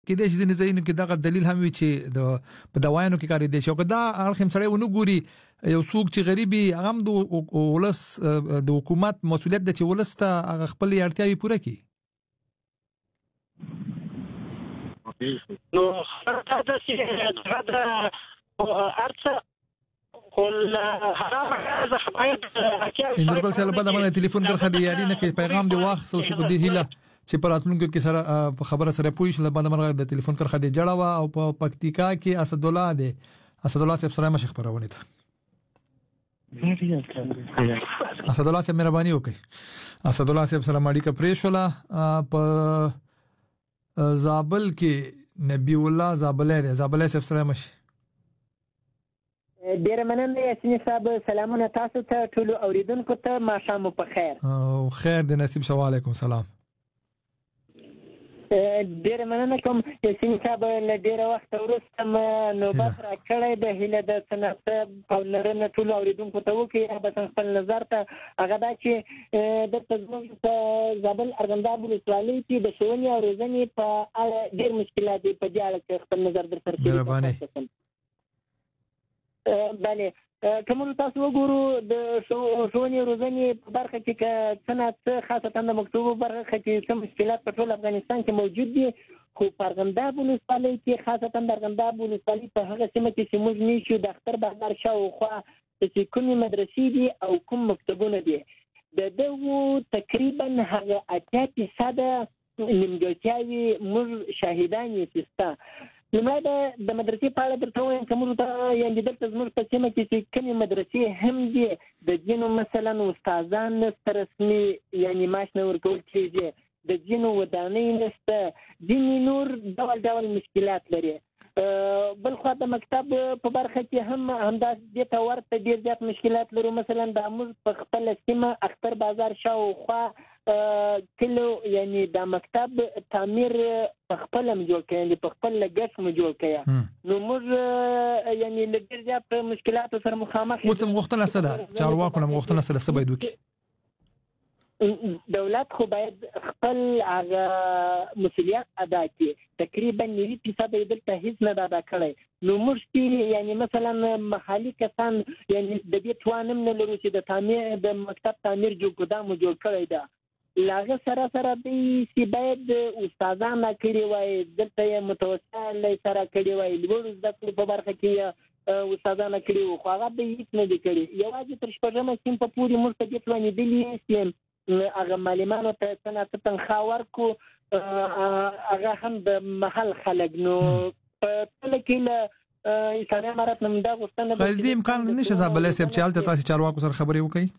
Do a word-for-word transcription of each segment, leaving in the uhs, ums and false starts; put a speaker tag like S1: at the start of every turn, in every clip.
S1: کې د ځینې ځینې کې دا دلیل هم وي چې د په دوايانو کې کاری دي شو کدا اړخم سره ونه ګوري یو څوک چې غریبي هغه د ولس د حکومت مسولیت د چې ولس ته خپل اړتیاوي پوره کړي.
S2: نو هغه د چې دا ارڅ کول حرام از خبرت
S1: اندرګل سره په دمنه ټلیفون کړ خدي یاري نه کې پیغام دی واخصل شو دی هله چې پراتونکو کې سره په خبره سره پوي شل باندې مرغه د ټلیفون کړ خدي جړوا او په پکتیکا کې اسد الله دی اسد الله صاحب سره مشخ خبرونه ده اسد الله صاحب مهرباني وکړئ. اسد الله صاحب سره ماړي کا پریشولا په زابل کې نبی الله زابلې زابلې صاحب سره مشخ
S3: ډیر مننه یاسین صاحب. سلامونه تاسو ته ټول اوریدونکو ته ماښام په خیر.
S1: او خیر د نصیب شو. علیکم سلام.
S3: ډیر مننه کوم یاسین صاحب. له ډیر وخت وروسته نوبت راکړی د هیله د صنعت او لرنه ټول اوریدونکو ته وکړي به خپل نظر ته هغه دا چې د تزمون په زابل ارغنداب ولسوالۍ کې د ښوونې او روزنې په اړه ډیر مشکلات دي په دې اړه چې خپل نظر در سره
S1: مهرباني.
S3: بله کوم تاسو وګورو د ښوونې روزنې په برخه کې صنعت خاصه د مکتوبو برخه کې کوم مشکلات په ټول افغانستان کې موجود دي خو په ارغنداب ولسوالۍ کې خاصه د ارغنداب ولسوالۍ په هغه سیمه کې چې موږ نشو د اختر بازار شاوخوا چې کومې مدرسې دي او کوم مکتبونه دي د دغو تقریبا هغه اتیا فیصد نیمګړتیاوې موږ شاهدان یې سیسته. لمړی د مدرسې په اړه درته وایم که موږ ته یعنې دلته زموږ په سیمه کې چې کومې مدرسې هم دي د ځینو مثلا استادان نشته رسمي یعنې معاش نه ورکول کېږي د ځینو ودانۍ نشته ځینې نور ډول ډول مشکلات لري. بل خوا د مکتب په برخه کې هم همداسې دې ته ورته ډېر زیات مشکلات لرو. مثلا د موږ په خپله سیمه اختر بازار شاوخوا کلو یعنی د مکتب تعمیر په خپل هم جوړ کړي یعنی په خپل لګښت مو جوړ کړي نو موږ یعنی لږ زیات مشکلات سره مخامخ
S1: یو. څه وختونه سره چارواکو نه وختونه سره څه باید وکړي؟
S3: دولت خو باید خپل هغه مسؤلیت ادا کړي. تقریبا نوي فیصد یې دلته هیڅ نه ادا کړی نو موږ چې یعنی مثلا محلي کسان یعنی د دې توان هم نه لرو چې د تعمیر د مکتب تعمیر جو ګدام جوړ کړی ده. لاغه سره سره دی چې باید استادان کړي وای دلته یې متوسل سره کړي وای لوړ زده کړې په برخه کې استادان کړي وو خو هغه به هیڅ نه دي کړي. یوازې تر شپږمه سیم په پورې موږ ته دې توانېدلي چې هغه معلمانو ته څنګه تنخواه ورکو هغه هم د محل خلک نو په ټول کې له اسلامي امارت نه دا غوښتنه
S1: ده خو دې امکان نشته زابلې صاحب چې هلته تاسې چارواکو سره خبرې وکړئ؟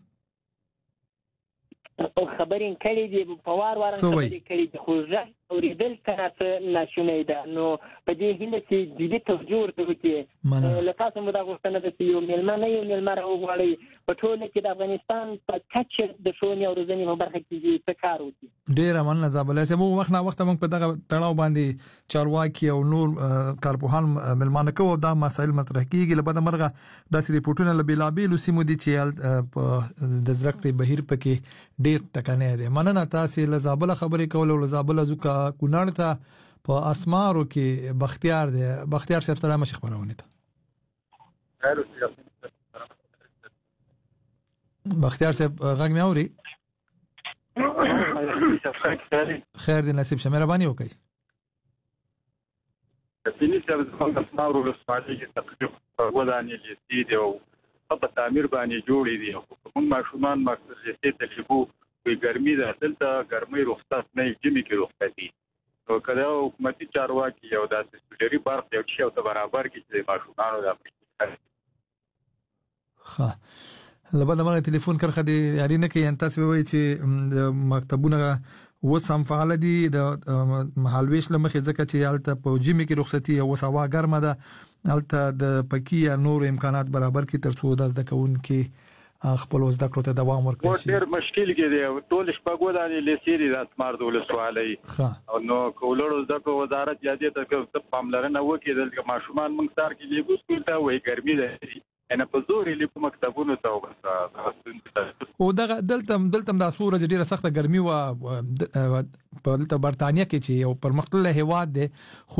S3: او خبرې کړې دي په وار وار خبرې کړې دي خو ځه اورېدل کنه ناشونی ده نو په دې هیله چې جدي توجه ورته وکړي. له تاسو مو دا غوښتنه ده چې یو مېلمه نه یو مېلمه راوغواړئ په ټوله کې د افغانستان په کچه د ښوونې او روزنې په برخه کې څه کار وکړي.
S1: ډېره مننه زابلې صاحب. وخت نه وخت موږ په دغه تړاو باندې چارواکي او نور کارپوهان مېلمانه کوو دا مسایل مطرح کېږي. له بده مرغه داسې ریپورټونه له بېلابېلو سیمو دي چې د زده کړې بهیر پکې ډېر ټکنی دی. مننه تاسې له زابله خبرې کول او له زابله ځو که کونړ ته په اسمارو کې بختیار دی. بختیار صاحب سره مشخ خبرونه ته بختیار صاحب غږ مې اوري؟ خیر دی نصیب شه مهرباني وکړئ.
S4: د فیني صاحب زموږ د اسمارو ولسوالۍ کې تقریبا ودانې لیستې دي او په تعمیر باندې جوړې دي. موږ ماشومان مقصد لیستې ته لیږو وایي ګرمي ده دلته ګرمۍ رخصت نه وي ژمي کې رخصت دي نو که دا حکومتي چارواکي یو داسې سولري برق یو شی ورته برابر کړي چې د ماشومانو دا
S1: ښه له بده مرغه ټلیفون کرښه دې یاري نه کوي. تاسو وایئ چې د مکتبونه اوس هم فعاله دي د مهالویش له مخې ځکه چې هلته په ژمي کې رخصتي اوس هوا ګرمه ده هلته د پکي یا نور امکانات برابر کړي تر څو دا زده کوونکي خپل زده کړو ته دوام ورکړي شي.
S4: ډېر مشکل کې دی ټول شپږ ودانې لیستې دي د اسمار د ولسوالۍ او نو که ولړو زده کړو وزارت یادې ته پاملرنه وکړي دلته ماشومان موږ سهار کې لیږو سکول ته وایي ګرمي ده نه په زور یې په مکتبونو ته
S1: او دغه دلته دلته د اسور ډیره سخته ګرمي و په برتانیا کې چې یو پرمختللی هیواد دی خو